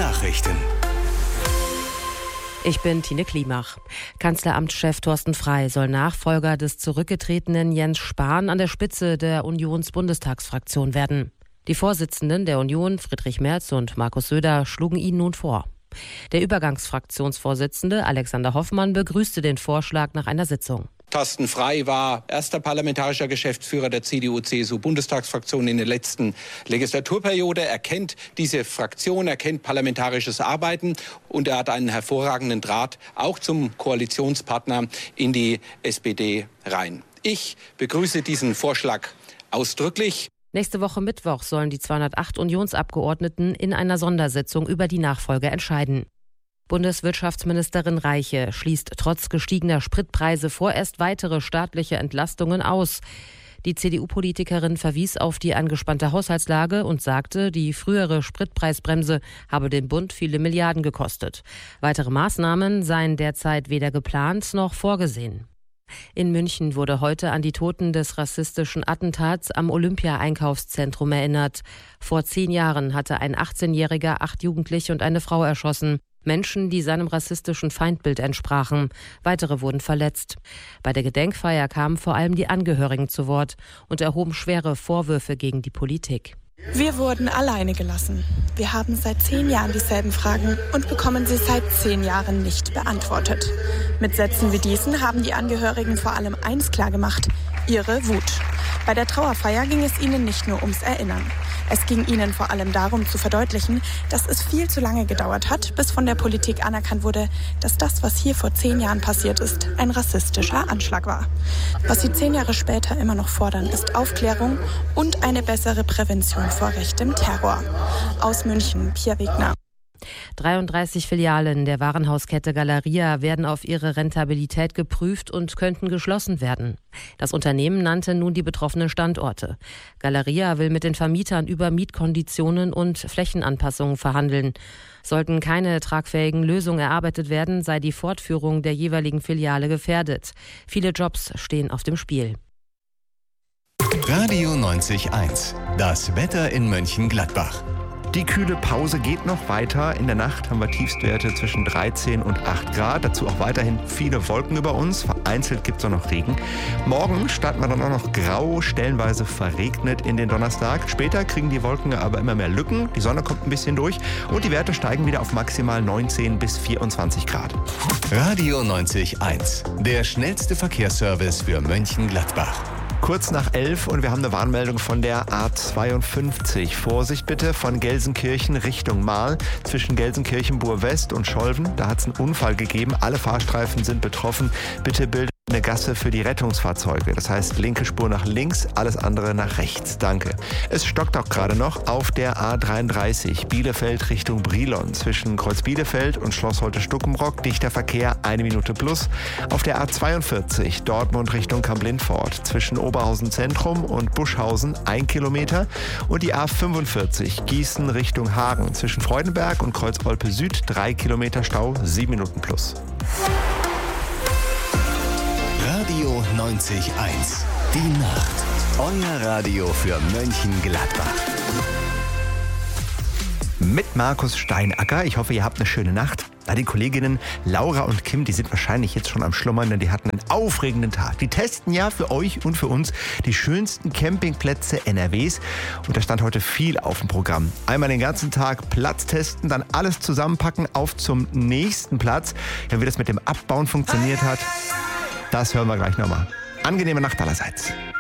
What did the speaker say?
Nachrichten. Ich bin Tine Klimach. Kanzleramtschef Thorsten Frey soll Nachfolger des zurückgetretenen Jens Spahn an der Spitze der Unionsbundestagsfraktion werden. Die Vorsitzenden der Union, Friedrich Merz und Markus Söder, schlugen ihn nun vor. Der Übergangsfraktionsvorsitzende Alexander Hoffmann begrüßte den Vorschlag nach einer Sitzung. Thorsten Frey war erster parlamentarischer Geschäftsführer der CDU-CSU-Bundestagsfraktion in der letzten Legislaturperiode. Er kennt diese Fraktion, er kennt parlamentarisches Arbeiten und er hat einen hervorragenden Draht auch zum Koalitionspartner in die SPD rein. Ich begrüße diesen Vorschlag ausdrücklich. Nächste Woche Mittwoch sollen die 208 Unionsabgeordneten in einer Sondersitzung über die Nachfolge entscheiden. Bundeswirtschaftsministerin Reiche schließt trotz gestiegener Spritpreise vorerst weitere staatliche Entlastungen aus. Die CDU-Politikerin verwies auf die angespannte Haushaltslage und sagte, die frühere Spritpreisbremse habe den Bund viele Milliarden gekostet. Weitere Maßnahmen seien derzeit weder geplant noch vorgesehen. In München wurde heute an die Toten des rassistischen Attentats am Olympia-Einkaufszentrum erinnert. Vor 10 Jahren hatte ein 18-Jähriger 8 Jugendliche und eine Frau erschossen. Menschen, die seinem rassistischen Feindbild entsprachen. Weitere wurden verletzt. Bei der Gedenkfeier kamen vor allem die Angehörigen zu Wort und erhoben schwere Vorwürfe gegen die Politik. Wir wurden alleine gelassen. Wir haben seit 10 Jahren dieselben Fragen und bekommen sie seit 10 Jahren nicht beantwortet. Mit Sätzen wie diesen haben die Angehörigen vor allem eins klargemacht: ihre Wut. Bei der Trauerfeier ging es ihnen nicht nur ums Erinnern. Es ging ihnen vor allem darum zu verdeutlichen, dass es viel zu lange gedauert hat, bis von der Politik anerkannt wurde, dass das, was hier vor 10 Jahren passiert ist, ein rassistischer Anschlag war. Was sie 10 Jahre später immer noch fordern, ist Aufklärung und eine bessere Prävention vor rechtem Terror. Aus München, Pia Wegner. 33 Filialen der Warenhauskette Galeria werden auf ihre Rentabilität geprüft und könnten geschlossen werden. Das Unternehmen nannte nun die betroffenen Standorte. Galeria will mit den Vermietern über Mietkonditionen und Flächenanpassungen verhandeln. Sollten keine tragfähigen Lösungen erarbeitet werden, sei die Fortführung der jeweiligen Filiale gefährdet. Viele Jobs stehen auf dem Spiel. Radio 90.1. Das Wetter in Mönchengladbach. Die kühle Pause geht noch weiter. In der Nacht haben wir Tiefstwerte zwischen 13 und 8 Grad. Dazu auch weiterhin viele Wolken über uns. Vereinzelt gibt es auch noch Regen. Morgen starten wir dann auch noch grau, stellenweise verregnet in den Donnerstag. Später kriegen die Wolken aber immer mehr Lücken. Die Sonne kommt ein bisschen durch und die Werte steigen wieder auf maximal 19 bis 24 Grad. Radio 90.1. Der schnellste Verkehrsservice für Mönchengladbach. Kurz nach 11 und wir haben eine Warnmeldung von der A52. Vorsicht bitte von Gelsenkirchen Richtung Marl zwischen Gelsenkirchen, Burwest und Scholven. Da hat es einen Unfall gegeben. Alle Fahrstreifen sind betroffen. Bitte bildet eine Gasse für die Rettungsfahrzeuge. Das heißt, linke Spur nach links, alles andere nach rechts. Danke. Es stockt auch gerade noch auf der A33 Bielefeld Richtung Brilon. Zwischen Kreuz Bielefeld und Schloss Holte-Stuckenbrock dichter Verkehr 1 Minute plus. Auf der A42 Dortmund Richtung Kamp-Lindfort zwischen Oberhausen Zentrum und Buschhausen 1 Kilometer. Und die A45 Gießen Richtung Hagen zwischen Freudenberg und Kreuz Olpe Süd 3 Kilometer Stau 7 Minuten plus. Radio 90.1. Die Nacht. Euer Radio für Mönchengladbach. Mit Markus Steinacker. Ich hoffe, ihr habt eine schöne Nacht. Die Kolleginnen Laura und Kim, die sind wahrscheinlich jetzt schon am Schlummern, denn die hatten einen aufregenden Tag. Die testen ja für euch und für uns die schönsten Campingplätze NRWs. Und da stand heute viel auf dem Programm. Einmal den ganzen Tag Platz testen, dann alles zusammenpacken, auf zum nächsten Platz. Ja, wie das mit dem Abbauen funktioniert hat, das hören wir gleich nochmal. Angenehme Nacht allerseits.